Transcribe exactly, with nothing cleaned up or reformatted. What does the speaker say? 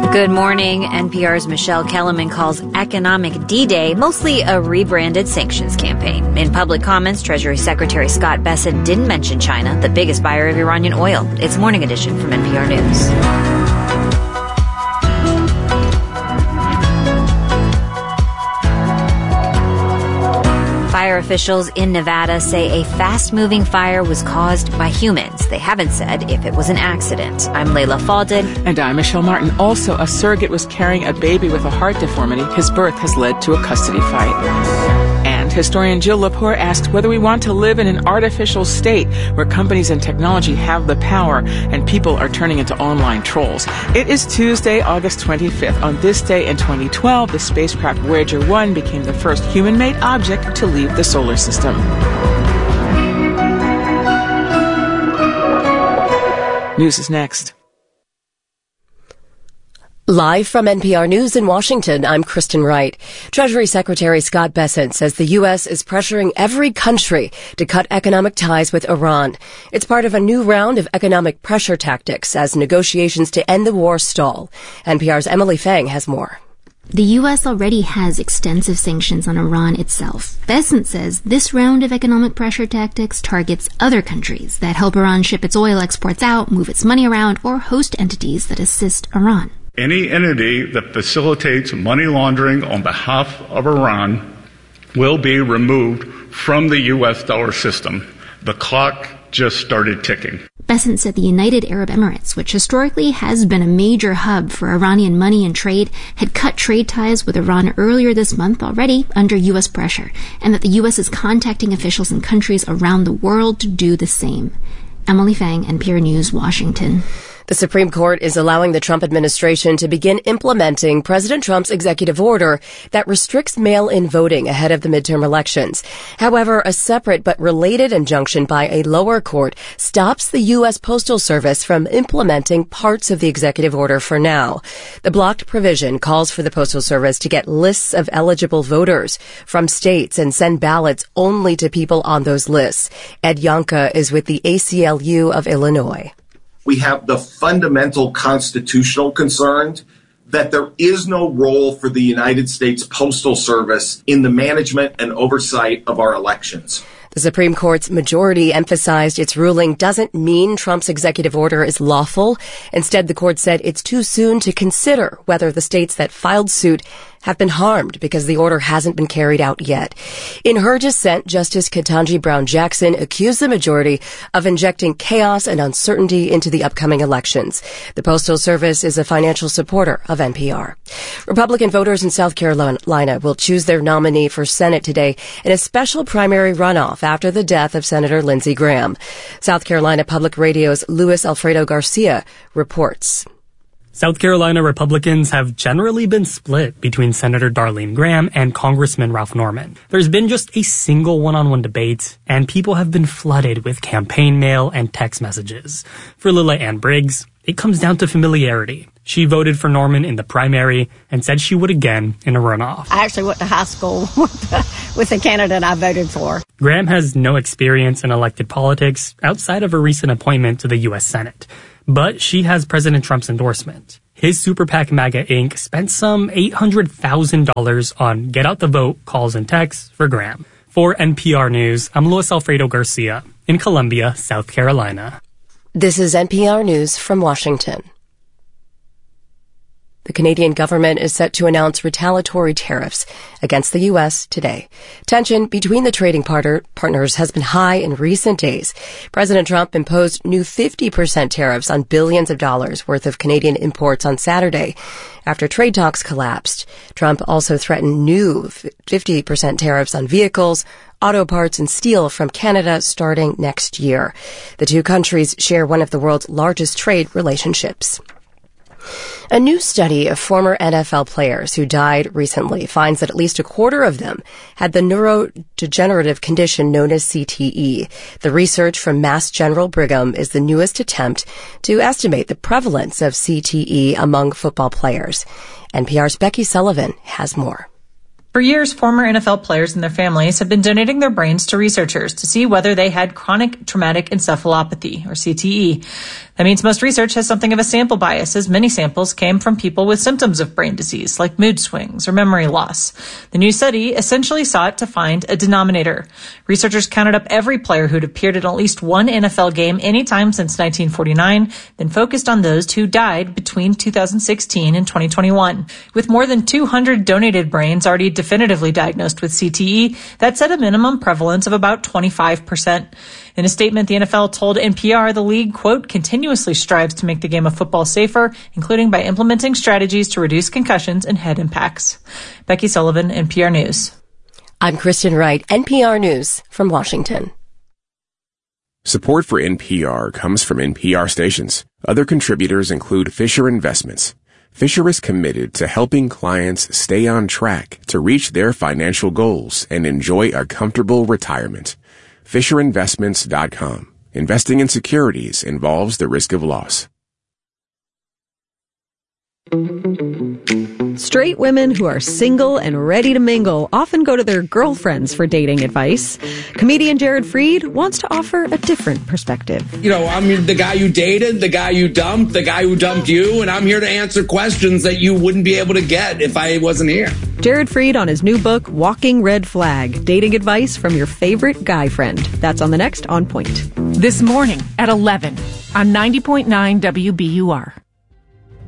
Good morning. N P R's Michelle Kellerman calls Economic D-Day mostly a rebranded sanctions campaign. In public comments, Treasury Secretary Scott Bessent didn't mention China, the biggest buyer of Iranian oil. It's Morning Edition from N P R News. Fire officials in Nevada say a fast-moving fire was caused by humans. They haven't said if it was an accident. I'm Layla Faldin. And I'm Michelle Martin. Also, a surrogate was carrying a baby with a heart deformity. His birth has led to a custody fight. And historian Jill Lepore asked whether we want to live in an artificial state where companies and technology have the power and people are turning into online trolls. It is Tuesday, August twenty-fifth. On this day in twenty twelve, the spacecraft Voyager one became the first human-made object to leave the solar system. News is next. Live from N P R News in Washington, I'm Kristen Wright. Treasury Secretary Scott Bessent says the U S is pressuring every country to cut economic ties with Iran. It's part of a new round of economic pressure tactics as negotiations to end the war stall. N P R's Emily Fang has more. The U S already has extensive sanctions on Iran itself. Bessent says this round of economic pressure tactics targets other countries that help Iran ship its oil exports out, move its money around, or host entities that assist Iran. Any entity that facilitates money laundering on behalf of Iran will be removed from the U S dollar system. The clock just started ticking. Bessent said the United Arab Emirates, which historically has been a major hub for Iranian money and trade, had cut trade ties with Iran earlier this month already under U S pressure, and that the U S is contacting officials in countries around the world to do the same. Emily Fang, N P R News, Washington. The Supreme Court is allowing the Trump administration to begin implementing President Trump's executive order that restricts mail-in voting ahead of the midterm elections. However, a separate but related injunction by a lower court stops the U S Postal Service from implementing parts of the executive order for now. The blocked provision calls for the Postal Service to get lists of eligible voters from states and send ballots only to people on those lists. Ed Yonka is with the A C L U of Illinois. We have the fundamental constitutional concern that there is no role for the United States Postal Service in the management and oversight of our elections. The Supreme Court's majority emphasized its ruling doesn't mean Trump's executive order is lawful. Instead, the court said it's too soon to consider whether the states that filed suit have been harmed because the order hasn't been carried out yet. In her dissent, Justice Ketanji Brown Jackson accused the majority of injecting chaos and uncertainty into the upcoming elections. The Postal Service is a financial supporter of N P R. Republican voters in South Carolina will choose their nominee for Senate today in a special primary runoff after the death of Senator Lindsey Graham. South Carolina Public Radio's Luis Alfredo Garcia reports. South Carolina Republicans have generally been split between Senator Darlene Graham and Congressman Ralph Norman. There's been just a single one-on-one debate, and people have been flooded with campaign mail and text messages. For Lila Ann Briggs, it comes down to familiarity. She voted for Norman in the primary and said she would again in a runoff. I actually went to high school with the, with the candidate I voted for. Graham has no experience in elected politics outside of a recent appointment to the U S Senate. But she has President Trump's endorsement. His Super PAC MAGA Incorporated spent some eight hundred thousand dollars on get out the vote calls and texts for Graham. For N P R News, I'm Luis Alfredo Garcia in Columbia, South Carolina. This is N P R News from Washington. The Canadian government is set to announce retaliatory tariffs against the U S today. Tension between the trading partner, partners has been high in recent days. President Trump imposed new fifty percent tariffs on billions of dollars worth of Canadian imports on Saturday after trade talks collapsed. Trump also threatened new fifty percent tariffs on vehicles, auto parts, and steel from Canada starting next year. The two countries share one of the world's largest trade relationships. A new study of former N F L players who died recently finds that at least a quarter of them had the neurodegenerative condition known as C T E. The research from Mass General Brigham is the newest attempt to estimate the prevalence of C T E among football players. N P R's Becky Sullivan has more. For years, former N F L players and their families have been donating their brains to researchers to see whether they had chronic traumatic encephalopathy, or C T E. That means most research has something of a sample bias, as many samples came from people with symptoms of brain disease, like mood swings or memory loss. The new study essentially sought to find a denominator. Researchers counted up every player who'd appeared in at least one N F L game anytime since nineteen forty-nine, then focused on those who died between two thousand sixteen and twenty twenty-one. With more than two hundred donated brains already definitively diagnosed with C T E, that set a minimum prevalence of about twenty-five percent. In a statement, the N F L told N P R the league, quote, continuously strives to make the game of football safer, including by implementing strategies to reduce concussions and head impacts. Becky Sullivan, N P R News. I'm Kristen Wright, N P R News from Washington. Support for N P R comes from N P R stations. Other contributors include Fisher Investments. Fisher is committed to helping clients stay on track to reach their financial goals and enjoy a comfortable retirement. Fisher Investments dot com. Investing in securities involves the risk of loss. Straight women who are single and ready to mingle often go to their girlfriends for dating advice. Comedian Jared Freid wants to offer a different perspective. You know, I'm the guy you dated, the guy you dumped, the guy who dumped you, and I'm here to answer questions that you wouldn't be able to get if I wasn't here. Jared Freid on his new book, Walking Red Flag, Dating Advice from Your Favorite Guy Friend. That's on the next On Point. This morning at eleven on ninety point nine W B U R.